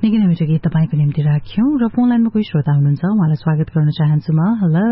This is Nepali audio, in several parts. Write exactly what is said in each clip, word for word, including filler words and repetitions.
निकै नै मिठो गीत तपाईको निम्ति राख्यौं र फोन लाइनमा कोही श्रोता हुनुहुन्छ उहाँलाई स्वागत गर्न चाहन्छु म। हेलो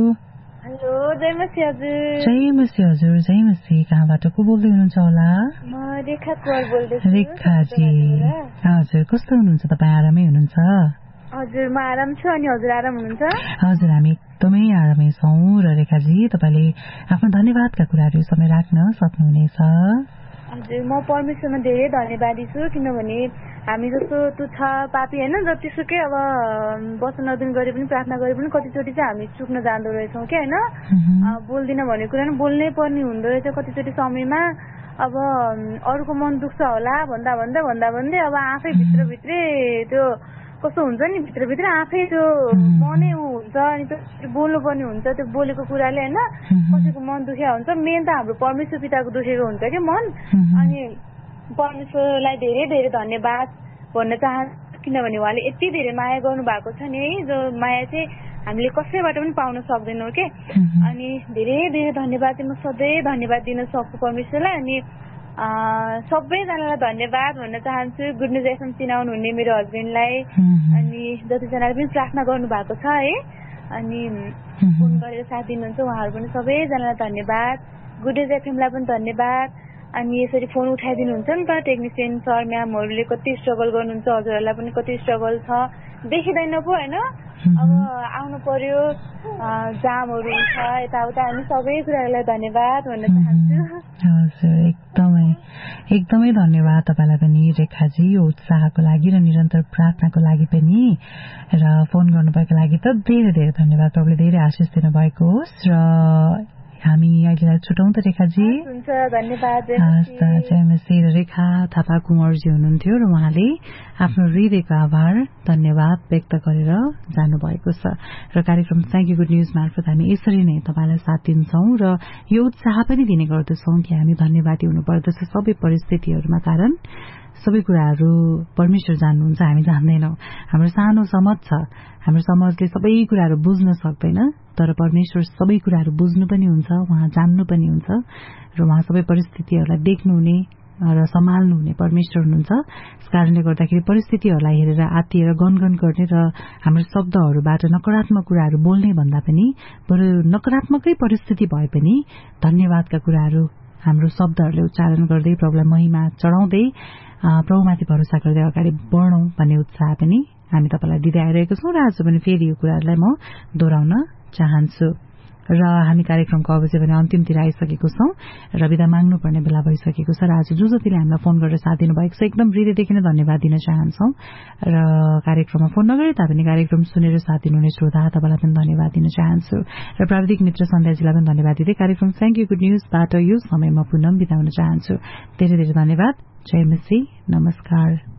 हेलो जयमसी हजुर। जयमसी हजुर। जयमसी कहाँबाट को बोल्दै हुनुहुन्छ होला? म रेखा कुवर बोल्दैछु। रेखाजी हजुर कस्तो हुनुहुन्छ तपाईँ? आरामै हुनुहुन्छ? हजुर म आराम छु। अनि हजुर आराम हुनुहुन्छ? हजुर हामी एकदमै आरामै छौं। र रेखाजी तपाईले आफ्नो धन्यवादका कुराहरू समय राख्न सक्नुहुनेछ। हजुर म परमेश्वरमा धेरै धन्यवादी छु किनभने हामी जस्तो तुच्छ पापी होइन जतिसुकै अब वचन अध्ययन गरे पनि प्रार्थना गरे पनि कतिचोटि चाहिँ हामी चुक्न जाँदो रहेछौँ क्या होइन। बोल्दिन भनेको कुरा पनि बोल्नै पर्ने हुँदो रहेछ कतिचोटि समयमा। अब अरूको मन दुख्छ होला भन्दा भन्दै भन्दा भन्दै अब आफै भित्रभित्रै त्यो कस्तो हुन्छ नि भित्रभित्र आफै त्यो मनै ऊ हुन्छ अनि त्यो बोल्नुपर्ने हुन्छ। त्यो बोलेको कुराले होइन कसैको मन दुख्या हुन्छ। मेन त हाम्रो परमेश्वर पिताको दुखेको हुन्छ कि मन। अनि परमेश्वरलाई धेरै धेरै धन्यवाद भन्न चाहन्छु किनभने उहाँले यति धेरै माया गर्नु भएको छ नि है जो माया चाहिँ हामीले कसैबाट पनि पाउन सक्दैनौँ के। अनि धेरै धेरै धन्यवाद चाहिँ म सधैँ धन्यवाद दिन सक्छु परमेश्वरलाई। अनि सबैजनालाई धन्यवाद भन्न चाहन्छु। गुड न्युज एफएम चिनाउनु हुने मेरो हस्बेन्डलाई अनि जतिजनाले पनि प्रार्थना गर्नु भएको छ है अनि फोन गरेर साथ दिनुहुन्छ उहाँहरू पनि सबैजनालाई धन्यवाद। गुड न्युज एफएमलाई पनि धन्यवाद। अनि यसरी फोन उठाइदिनुहुन्छ नि त टेक्निसियन सर म्यामहरूले कति स्ट्रगल गर्नुहुन्छ। हजुरहरूलाई पनि कति स्ट्रगल छ देखिँदैन पो होइन। अब आउनु पर्यो जामहरू हुन्छ यताउता हामी सबै कुराहरूलाई धन्यवाद भन्न चाहन्छु। हजुर एकदमै एकदमै धन्यवाद तपाईँलाई पनि रेखाजी यो उत्साहको लागि र निरन्तर प्रार्थनाको लागि पनि र फोन गर्नुभएको लागि त धेरै धेरै धन्यवाद। तपाईँले धेरै आशिष दिनुभएको होस् र हामी अहिलेलाई छुटाउँ त रेखाजी। हुन्छ धन्यवाद। हस् त जयमसी। रेखा थापा कुँवरजी हुनुहुन्थ्यो र उहाँले आफ्नो हृदयको आभार धन्यवाद व्यक्त गरेर जानुभएको छ। र कार्यक्रम थ्याङ्क यू गुड न्युज मार्फत हामी यसरी नै तपाईँलाई साथ दिन्छौँ र यो उत्साह पनि दिने गर्दछौँ कि हामी धन्यवादी हुनुपर्दछ सबै परिस्थितिहरूमा। कारण सबै कुराहरू परमेश्वर जान्नुहुन्छ हामी जान्दैनौँ। हाम्रो सानो समझ छ हाम्रो समाजले सबै कुराहरू बुझ्न सक्दैन तर परमेश्वर सबै कुराहरू बुझ्नु पनि हुन्छ उहाँ जान्नु पनि हुन्छ र उहाँ सबै परिस्थितिहरूलाई देख्नुहुने र सम्हाल्नु हुने परमेश्वर हुनुहुन्छ। यस कारणले गर्दाखेरि परिस्थितिहरूलाई हेरेर आत्तिएर गनगन गर्ने र हाम्रो शब्दहरूबाट नकारात्मक कुराहरू बोल्ने भन्दा पनि बरु नकारात्मकै परिस्थिति भए पनि धन्यवादका कुराहरू हाम्रो शब्दहरूले उच्चारण गर्दै प्रभुलाई महिमा चढाउँदै प्रभुमाथि भरोसा गर्दै अगाडि बढौँ भन्ने उत्साह पनि हामी तपाईँलाई दिँदै आइरहेको छौँ। र आज पनि फेरि यो कुराहरूलाई म दोहोऱ्याउन चाहन्छु। र हामी कार्यक्रमको अवधि भने अन्तिमतिर आइसकेको छौं र विदा माग्नुपर्ने बेला भइसकेको छ। र आज जो जतिले हामीलाई फोन गरेर साथ दिनुभएको छ एकदम हृदयदेखि नै धन्यवाद दिन चाहन्छौं। र कार्यक्रममा फोन नगरे तापनि कार्यक्रम सुनेर साथ दिनुहुने श्रोता तपाईँलाई पनि धन्यवाद दिन चाहन्छु। र प्राविधिक मित्र सन्ध्याजीलाई पनि धन्यवाद दिँदै कार्यक्रम थ्याङ्क यू गुड न्युजबाट यो समयमा पुनः बिताउन चाहन्छु। धेरै धेरै धन्यवाद। जय मसी। नमस्कार।